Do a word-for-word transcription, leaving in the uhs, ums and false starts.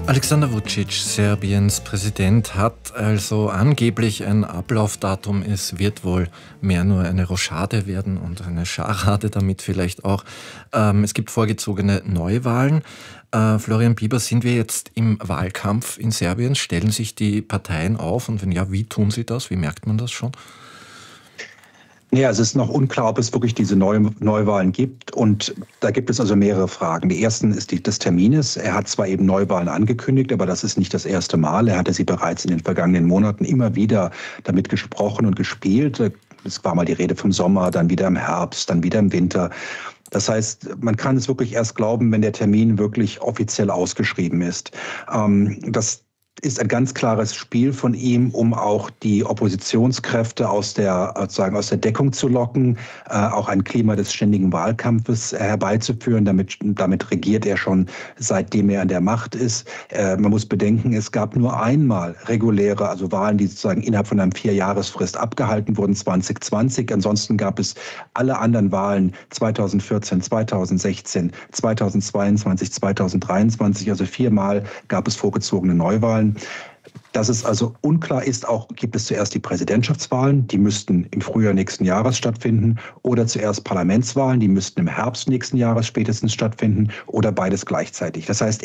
Alexander Vučić, Serbiens Präsident, hat also angeblich ein Ablaufdatum. Es wird wohl mehr nur eine Rochade werden und eine Scharade damit vielleicht auch. Ähm, es gibt vorgezogene Neuwahlen. Äh, Florian Bieber, sind wir jetzt im Wahlkampf in Serbien? Stellen sich die Parteien auf? Und wenn ja, wie tun sie das? Wie merkt man das schon? Ja, es ist noch unklar, ob es wirklich diese Neu Neuwahlen gibt. Und da gibt es also mehrere Fragen. Die erste ist die des Termines. Er hat zwar eben Neuwahlen angekündigt, aber das ist nicht das erste Mal. Er hatte sie bereits in den vergangenen Monaten immer wieder damit gesprochen und gespielt. Es war mal die Rede vom Sommer, dann wieder im Herbst, dann wieder im Winter. Das heißt, man kann es wirklich erst glauben, wenn der Termin wirklich offiziell ausgeschrieben ist. Ähm, das ist ein ganz klares Spiel von ihm, um auch die Oppositionskräfte aus der, sozusagen aus der Deckung zu locken, äh, auch ein Klima des ständigen Wahlkampfes herbeizuführen. Damit, damit regiert er schon, seitdem er an der Macht ist. Äh, man muss bedenken, es gab nur einmal reguläre, also Wahlen, die sozusagen innerhalb von einer Vierjahresfrist abgehalten wurden, zwanzig zwanzig. Ansonsten gab es alle anderen Wahlen zweitausendvierzehn, zweitausendsechzehn, zweitausendzweiundzwanzig, zweitausenddreiundzwanzig, also viermal gab es vorgezogene Neuwahlen. Dass es also unklar ist, auch gibt es zuerst die Präsidentschaftswahlen, die müssten im Frühjahr nächsten Jahres stattfinden, oder zuerst Parlamentswahlen, die müssten im Herbst nächsten Jahres spätestens stattfinden, oder beides gleichzeitig. Das heißt,